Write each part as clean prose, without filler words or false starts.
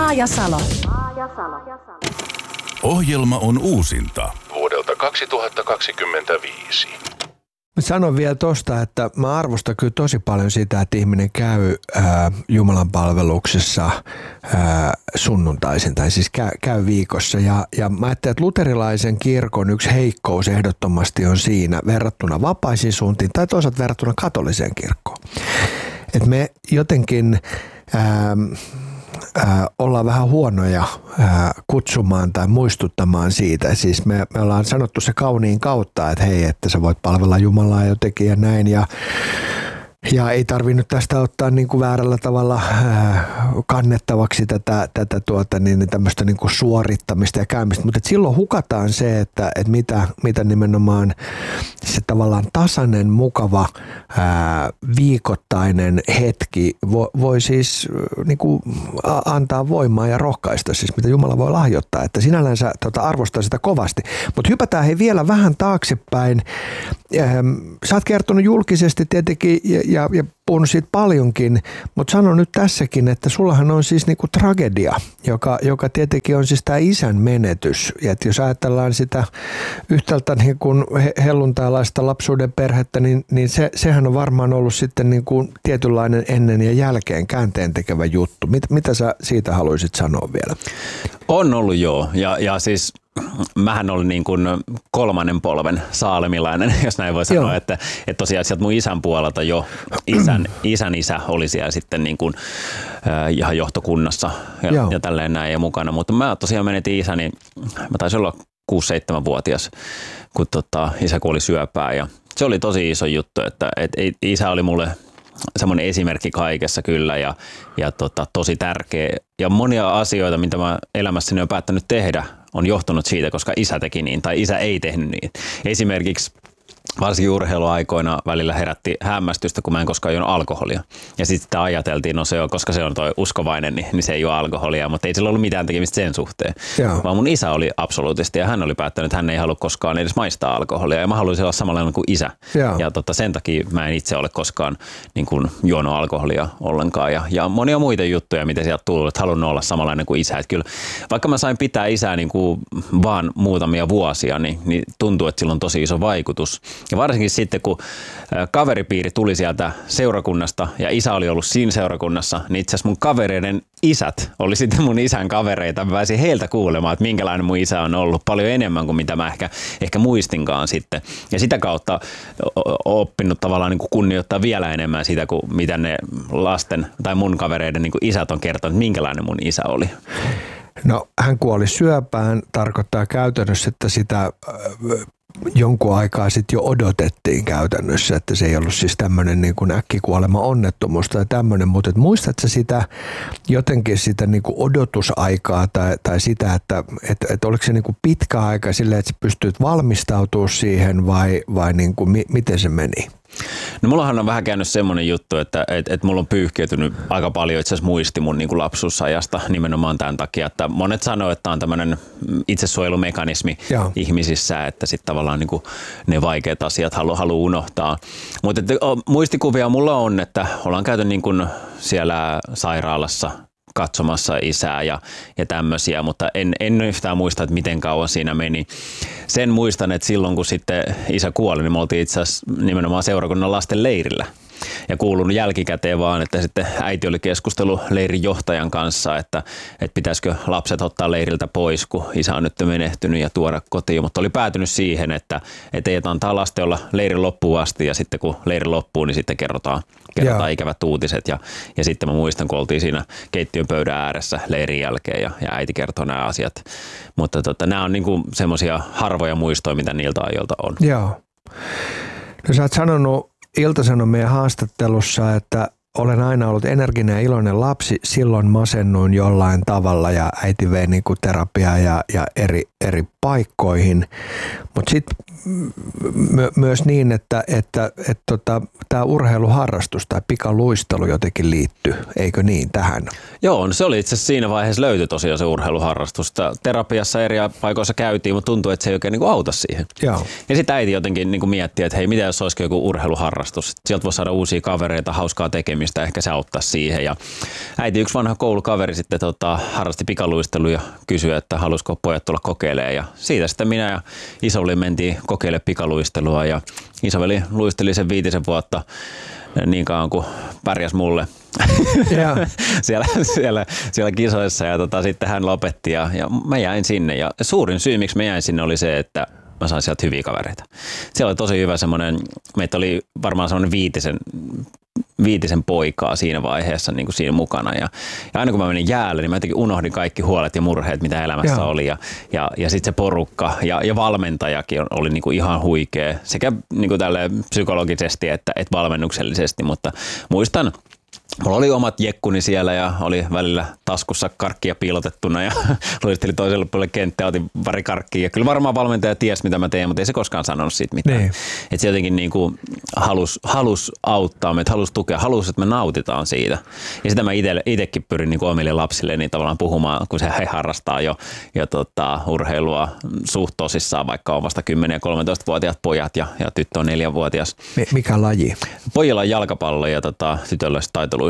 Maa ja Salo. Ohjelma on uusinta vuodelta 2025. Mä sanon vielä tosta, että mä arvostan kyllä tosi paljon sitä, että ihminen käy Jumalan palveluksessa sunnuntaisin tai siis käy viikossa. Ja mä ajattelen, että luterilaisen kirkon yksi heikkous ehdottomasti on siinä verrattuna vapaisiin suuntiin tai toisaalta verrattuna katoliseen kirkkoon. Että me jotenkin ollaan vähän huonoja kutsumaan tai muistuttamaan siitä. Siis me ollaan sanottu se kauniin kautta, että hei, että sä voit palvella Jumalaa jotenkin ja näin. Ja ei tarvinnut tästä ottaa niin kuin väärällä tavalla kannettavaksi tätä tämmöistä niin kuin suorittamista ja käymistä. Mutta silloin hukataan se, että mitä nimenomaan se tavallaan tasainen, mukava viikoittainen hetki voi siis niin kuin antaa voimaa ja rohkaista, siis mitä Jumala voi lahjoittaa. Että sinällänsä arvostaa sitä kovasti. Mutta hypätään hei vielä vähän taaksepäin. Sä oot kertonut julkisesti tietenkin ja puhunut siitä paljonkin, mutta sanon nyt tässäkin, että sullahan on siis niinku tragedia, joka tietenkin on siis tämä isän menetys. Ja että jos ajatellaan sitä yhtäältä niin kuin helluntailaista lapsuuden perhettä, niin sehän on varmaan ollut sitten niin kuin tietynlainen ennen ja jälkeen käänteen tekevä juttu. Mitä sä siitä haluaisit sanoa vielä? On ollut joo, ja siis mähän olin niin kuin kolmannen polven saalemilainen, jos näin voi sanoa, että tosiaan sieltä mun isän puolelta jo isän isä oli siellä sitten niin kuin ihan johtokunnassa ja tälleen näin ja mukana, mutta mä tosiaan menetin isäni, mä taisin olla 6-7-vuotias, kun isä kuoli syöpään ja se oli tosi iso juttu, että isä oli mulle semmoinen esimerkki kaikessa kyllä ja tosi tärkeä. Ja monia asioita, mitä mä elämässäni olen päättänyt tehdä, on johtunut siitä, koska isä teki niin tai isä ei tehnyt niin. Esimerkiksi varsinkin urheiluaikoina välillä herätti hämmästystä, kun mä en koskaan juonut alkoholia. Ja sitten ajateltiin, no se on, koska se on toi uskovainen, niin se ei juo alkoholia, mutta ei sillä ollut mitään tekemistä sen suhteen. Joo. Vaan mun isä oli absoluutisti ja hän oli päättänyt, että hän ei halua koskaan edes maistaa alkoholia. Ja mä haluaisin olla samanlainen kuin isä. Joo. Ja sen takia mä en itse ole koskaan niin kuin juonut alkoholia ollenkaan. Ja monia muita juttuja, mitä sieltä tullut, että halunnut olla samanlainen kuin isä. Että kyllä, vaikka mä sain pitää isää niin kuin vaan muutamia vuosia, niin tuntuu, että sillä on tosi iso vaikutus. Ja varsinkin sitten, kun kaveripiiri tuli sieltä seurakunnasta ja isä oli ollut siinä seurakunnassa, niin itse asiassa mun kavereiden isät oli sitten mun isän kavereita. Mä pääsin heiltä kuulemaan, että minkälainen mun isä on ollut paljon enemmän kuin mitä mä ehkä muistinkaan sitten. Ja sitä kautta oppinut tavallaan niin kuin kunnioittaa vielä enemmän sitä, kuin mitä ne lasten tai mun kavereiden niin kuin isät on kertonut, että minkälainen mun isä oli. No hän kuoli syöpään, tarkoittaa käytännössä, että sitä jonkun aikaa sitten jo odotettiin käytännössä, että se ei ollut siis tämmöinen niin kuin äkkikuolema onnettomuus tai tämmöinen, mutta muistatko sitä jotenkin sitä niin kuin odotusaikaa tai sitä, että oliko se niin kuin pitkä aika silleen, että sä pystyt valmistautumaan siihen vai niin kuin miten se meni? No mullahan on vähän käynyt semmoinen juttu, että mulla on pyyhkiytynyt aika paljon itse asiassa muisti mun niin kuin lapsuusajasta nimenomaan tämän takia, että monet sanoo, että on tämmöinen itsesuojelumekanismi ihmisissä, että sitten tavallaan niin kuin ne vaikeat asiat haluaa unohtaa. Mutta muistikuvia mulla on, että ollaan käyty niin kuin siellä sairaalassa katsomassa isää ja tämmöisiä, mutta en yhtään muista, että miten kauan siinä meni. Sen muistan, että silloin kun sitten isä kuoli, niin me oltiin itse asiassa nimenomaan seurakunnan lasten leirillä. Ja kuulunut jälkikäteen vaan, että sitten äiti oli keskustellut leirin johtajan kanssa, että pitäisikö lapset ottaa leiriltä pois, kun isä on nyt menehtynyt ja tuoda kotiin. Mutta oli päätynyt siihen, että ei antaa lasten olla leirin loppuun asti ja sitten kun leiri loppuu, niin sitten kerrotaan ikävät uutiset. Ja sitten mä muistan, kun oltiin siinä keittiön pöydän ääressä leirin jälkeen ja äiti kertoo nämä asiat. Mutta nämä on niinku semmoisia harvoja muistoja, mitä niiltä ajoilta on. Joo. No sä oot sanonut Ilta-Sanomien haastattelussa, että olen aina ollut energinen ja iloinen lapsi, silloin masennuin jollain tavalla ja äiti vei niinku terapiaa ja eri paikkoihin. Mutta sitten myös niin, että tämä urheiluharrastus tai pikaluistelu jotenkin liittyy, eikö niin, tähän? Joo, no se oli itse asiassa siinä vaiheessa löytyi tosiaan se urheiluharrastus. Terapiassa eri paikoissa käytiin, mutta tuntui, että se ei oikein niin kuin auta siihen. Joo. Ja sitten äiti jotenkin niin kuin miettii, että hei, mitä jos olisikin joku urheiluharrastus? Sieltä voisi saada uusia kavereita, hauskaa tekemistä tekemistä, ehkä se auttaa siihen. Ja äiti, yksi vanha koulukaveri sitten harrasti pikaluistelua ja kysyi, että halusiko pojat tulla kokeilemaan. Ja siitä sitten minä ja isoveli mentiin kokeilemaan pikaluistelua ja isoveli luisteli sen 5 vuotta niin kauan kuin pärjäs mulle siellä kisoissa ja sitten hän lopetti ja mä jäin sinne. Ja suurin syy, miksi mä jäin sinne oli se, että mä sain sieltä hyviä kavereita. Siellä oli tosi hyvä semmoinen, meitä oli varmaan semmoinen viitisen poikaa siinä vaiheessa niin kuin siinä mukana. Ja aina kun mä menin jäälle, niin mä jotenkin unohdin kaikki huolet ja murheet, mitä elämässä oli. Ja sitten se porukka ja valmentajakin oli niin kuin ihan huikea sekä niin kuin tälleen psykologisesti että valmennuksellisesti. Mutta muistan, mulla oli omat jekkuni siellä ja oli välillä taskussa karkkia piilotettuna ja luisteli toiselle puolelle kenttää, otin pari karkkia. Ja kyllä varmaan valmentaja tiesi, mitä mä teen, mutta ei se koskaan sanonut siitä mitään. Että se jotenkin niin kuin halus auttaa meitä, halus tukea, halus, että me nautitaan siitä. Ja sitä mä itsekin pyrin niin kuin omille lapsille niin tavallaan puhumaan, kun he harrastaa jo urheilua suht tosissaan, vaikka on vasta 10- ja 13-vuotiaat pojat ja tyttö on 4-vuotias. Mikä laji? Pojilla on jalkapallo ja tytöllä taitoluistelu.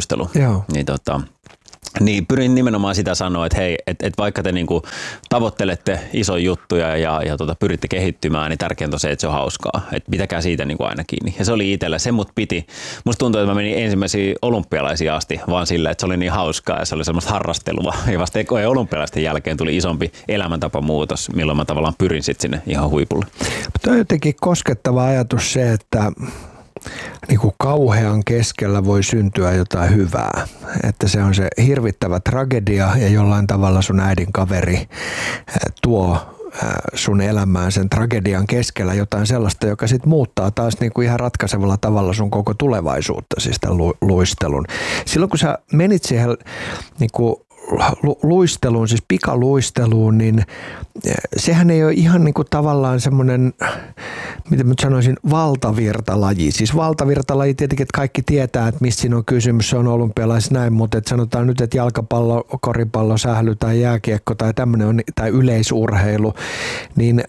Niin pyrin nimenomaan sitä sanoa, että hei, että vaikka te niinku tavoittelette isoja juttuja ja pyritte kehittymään, niin tärkeintä on se, että se on hauskaa. Että pitäkää siitä niinku aina kiinni. Ja se oli itsellä, se mut piti. Musta tuntuu, että mä menin ensimmäisiin olympialaisiin asti vaan sillä, että se oli niin hauskaa ja se oli semmoista harrastelua. Ja vasta olympialaisten jälkeen tuli isompi elämäntapamuutos, milloin mä tavallaan pyrin sitten sinne ihan huipulle. Mutta on jotenkin koskettava ajatus se, että niin kuin kauhean keskellä voi syntyä jotain hyvää. Että se on se hirvittävä tragedia ja jollain tavalla sun äidin kaveri tuo sun elämään sen tragedian keskellä jotain sellaista, joka sitten muuttaa taas niin kuin ihan ratkaisevalla tavalla sun koko tulevaisuutta, siis tämän luistelun. Silloin kun sä menit siihen niin kuin luisteluun, siis pikaluisteluun, niin sehän ei ole ihan niin kuin tavallaan semmoinen, miten mä sanoisin, valtavirtalaji. Siis valtavirtalaji tietenkin, että kaikki tietää, että mistä siinä on kysymys, se on olympialaisissa näin, mutta että sanotaan nyt, että jalkapallo, koripallo, sähly tai jääkiekko tai tämmöinen on, tai yleisurheilu, niin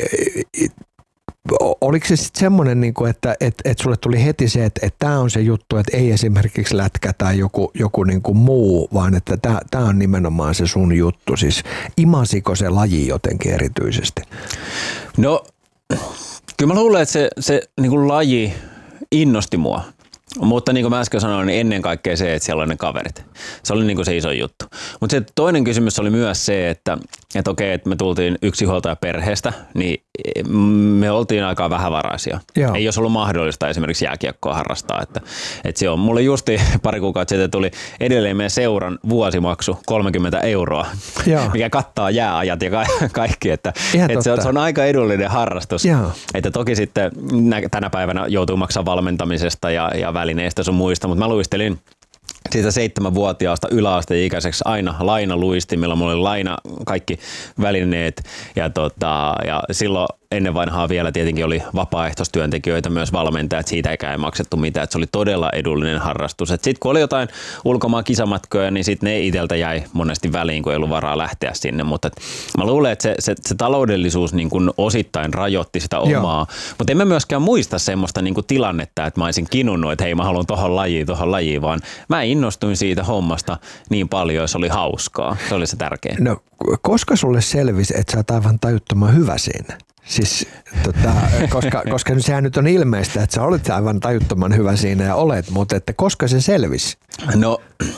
oliko se sitten semmoinen, että sulle tuli heti se, että tämä on se juttu, että ei esimerkiksi lätkä tai joku niin kuin muu, vaan että tämä on nimenomaan se sun juttu. Siis imasiko se laji jotenkin erityisesti? No, kyllä mä luulen, että se niin kuin laji innosti mua. Mutta niin kuin mä äsken sanoin, niin ennen kaikkea se, että siellä on ne kaverit. Se oli niin kuin se iso juttu. Mutta se toinen kysymys oli myös se, että okei, että me tultiin yksinhuoltajaperheestä, niin me oltiin aika vähävaraisia. Joo. Ei olisi ollut mahdollista esimerkiksi jääkiekkoa harrastaa. Että se on. Mulle justi pari kuukautta sitten tuli edelleen meidän seuran vuosimaksu 30 €, mikä kattaa jääajat ja kaikki. Että se on aika edullinen harrastus. Joo. Että toki sitten tänä päivänä joutuu maksamaan valmentamisesta ja välineistä sun muista, mutta mä luistelin siitä 7-vuotiaasta yläasteikäiseksi aina lainaluistimilla. Mulla oli laina kaikki välineet ja silloin ennen vanhaa vielä tietenkin oli vapaaehtoistyöntekijöitä, myös valmentajat, siitä ei maksettu mitään, että se oli todella edullinen harrastus. Sitten kun oli jotain ulkomaan kisamatkoja, niin sitten ne itseltä jäi monesti väliin, kun ei ollut varaa lähteä sinne, mutta mä luulen, että se taloudellisuus niin kuin osittain rajoitti sitä omaa, mutta en mä myöskään muista semmoista niin kuin tilannetta, että mä olisin kinunnut, että hei mä haluan tohon lajiin, vaan mä innostuin siitä hommasta niin paljon, se oli hauskaa, se oli se tärkein. No, koska sulle selvisi, että sä oot aivan tajuttoman hyvä siinä? Siis, koska sehän nyt on ilmeistä, että sä olet aivan tajuttoman hyvä siinä ja olet, mutta että koska se selvisi? No,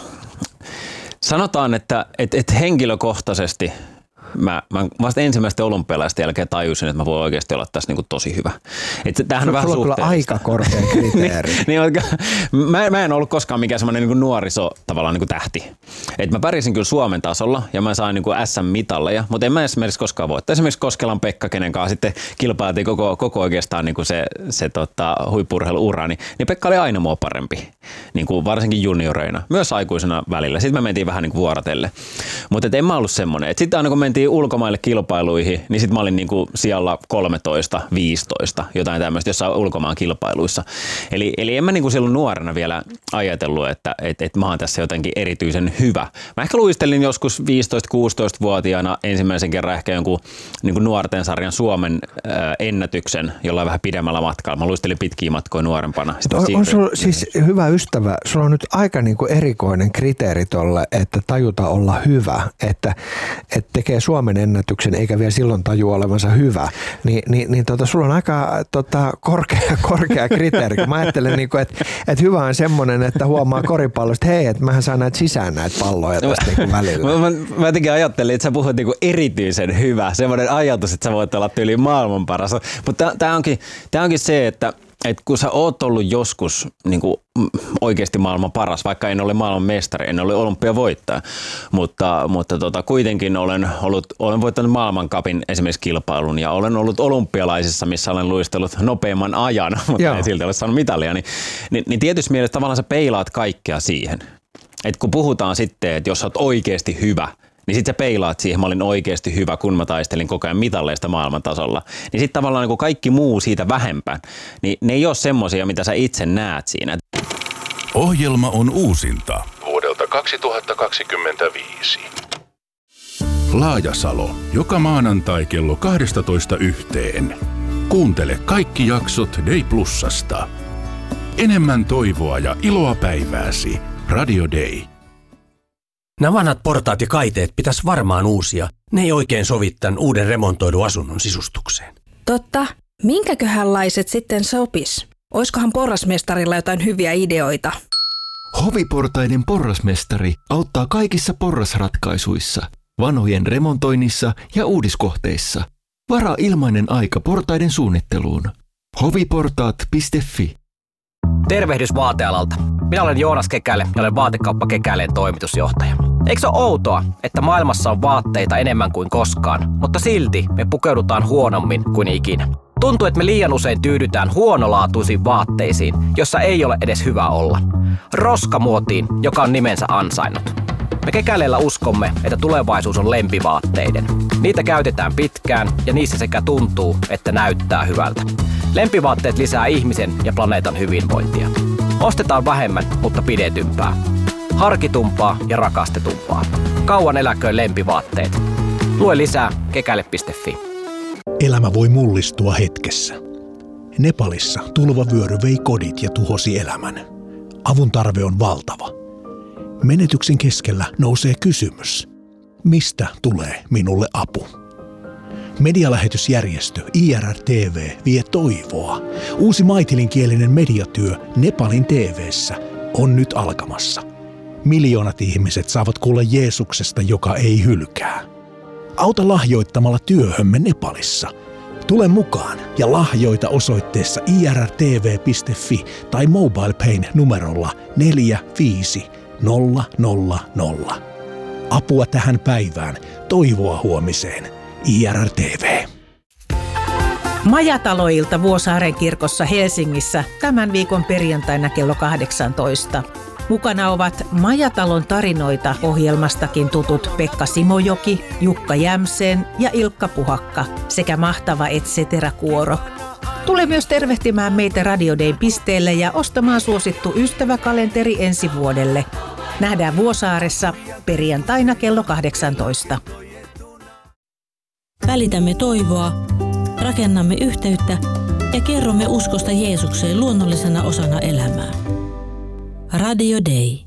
sanotaan, että henkilökohtaisesti mä vasta ensimmäistä olympialaisten jälkeen tajusin, että mä voin oikeasti olla tässä niin kuin tosi hyvä. Tämähän on vähän sulla kyllä aika korkea kriteeri. Mä en ollut koskaan mikään semmoinen niin kuin nuoriso tavallaan niin kuin tähti. Mä pärjäsin kyllä Suomen tasolla ja mä sain niin kuin SM-mitalleja, mutta en mä esimerkiksi koskaan voittaa. Esimerkiksi Koskelan Pekka, kenen kanssa sitten kilpailtiin koko oikeastaan niin kuin se huippu-urheilu-ura, niin Pekka oli aina mua parempi, niin kuin varsinkin junioreina, myös aikuisena välillä. Sitten me mentiin vähän niin kuin vuorotelle. Mutta en mä ollut semmoinen. Sitten aina kun mentiin mentiin ulkomaille kilpailuihin, niin sitten mä olin niinku siellä 13, 15, jotain tämmöistä jossain ulkomaan kilpailuissa. Eli en mä niinku silloin nuorena vielä ajatellut, että mä oon tässä jotenkin erityisen hyvä. Mä ehkä luistelin joskus 15-16-vuotiaana ensimmäisen kerran ehkä jonkun niinku nuorten sarjan Suomen ennätyksen jollain vähän pidemmällä matkalla. Mä luistelin pitkiä matkoja nuorempana. On sulla siis hyvä ystävä, sulla on nyt aika niinku erikoinen kriteeri tolle, että tajuta olla hyvä, että tekee Suomen ennätyksen eikä vielä silloin tajua olevansa hyvä, niin sulla on aika korkea kriteeri. Mä ajattelen, niinku, että hyvä on semmoinen, että huomaa koripallosta, hei, että mähän saan näitä sisään näitä palloja tästä niinku välillä. Mä jotenkin ajattelin, että sä puhut niinku erityisen hyvä, semmoinen ajatus, että sä voit olla tyyliin maailman paras. Mutta tää onkin se, että kun sä oot ollut joskus niin kuin oikeasti maailman paras, vaikka en ole maailman mestari, en ole olympiavoittaja, mutta kuitenkin olen voittanut maailmancupin esimerkiksi kilpailun ja olen ollut olympialaisissa, missä olen luistellut nopeimman ajan, mutta en silti ole saanut mitalia, niin tietysti mielessä tavallaan sä peilaat kaikkea siihen. Et kun puhutaan sitten, että jos sä oot oikeasti hyvä, niin sit sä peilaat siihen, mä olin oikeasti hyvä, kun mä taistelin koko ajan mitalleista maailman tasolla. Niin sit tavallaan niin kaikki muu siitä vähempään, niin ne ei ole semmosia, mitä sä itse näet siinä. Ohjelma on uusinta vuodelta 2025. Laajasalo, joka maanantai kello 12:00. Kuuntele kaikki jaksot Day Plusasta. Enemmän toivoa ja iloa päivääsi. Radio Day. Nämä vanhat portaat ja kaiteet pitäisi varmaan uusia. Ne ei oikein sovi tämän uuden remontoidun asunnon sisustukseen. Totta. Minkäköhänlaiset sitten sopis? Oiskohan porrasmestarilla jotain hyviä ideoita? Hoviportaiden porrasmestari auttaa kaikissa porrasratkaisuissa, vanhojen remontoinnissa ja uudiskohteissa. Varaa ilmainen aika portaiden suunnitteluun. hoviportaat.fi. Tervehdys vaatealalta. Minä olen Joonas Kekäle ja olen Vaatekauppa Kekäleen toimitusjohtaja. Eikö se ole outoa, että maailmassa on vaatteita enemmän kuin koskaan, mutta silti me pukeudutaan huonommin kuin ikinä? Tuntuu, että me liian usein tyydytään huonolaatuisiin vaatteisiin, jossa ei ole edes hyvä olla. Roskamuotiin, joka on nimensä ansainnut. Me Kekäleellä uskomme, että tulevaisuus on lempivaatteiden. Niitä käytetään pitkään ja niissä sekä tuntuu, että näyttää hyvältä. Lempivaatteet lisää ihmisen ja planeetan hyvinvointia. Ostetaan vähemmän, mutta pidetympää. Harkitumpaa ja rakastetumpaa. Kauan eläköön lempivaatteet. Lue lisää kekäle.fi. Elämä voi mullistua hetkessä. Nepalissa tulvavyöry vei kodit ja tuhosi elämän. Avun tarve on valtava. Menetyksen keskellä nousee kysymys. Mistä tulee minulle apu? Medialähetysjärjestö IRR-TV vie toivoa. Uusi maitilinkielinen mediatyö Nepalin TV:ssä on nyt alkamassa. Miljoonat ihmiset saavat kuulla Jeesuksesta, joka ei hylkää. Auta lahjoittamalla työhömme Nepalissa. Tule mukaan ja lahjoita osoitteessa irrtv.fi tai MobilePayn numerolla 45000. Apua tähän päivään, toivoa huomiseen. IRR-TV. Majataloilta Vuosaaren kirkossa Helsingissä tämän viikon perjantaina kello 18. Mukana ovat Majatalon tarinoita ohjelmastakin tutut Pekka Simojoki, Jukka Jämsen ja Ilkka Puhakka sekä mahtava ETC-kuoro. Tule myös tervehtimään meitä Radio Dayn pisteelle ja ostamaan suosittu ystäväkalenteri ensi vuodelle. Nähdään Vuosaaressa perjantaina kello 18. Välitämme toivoa, rakennamme yhteyttä ja kerromme uskosta Jeesukseen luonnollisena osana elämää. Radio Day.